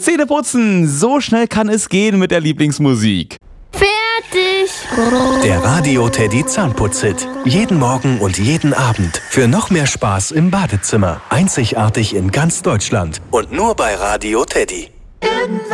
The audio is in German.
Zähneputzen, so schnell kann es gehen mit der Lieblingsmusik. Fertig! Der Radio Teddy Zahnputz-Hit. Jeden Morgen und jeden Abend. Für noch mehr Spaß im Badezimmer. Einzigartig in ganz Deutschland. Und nur bei Radio Teddy.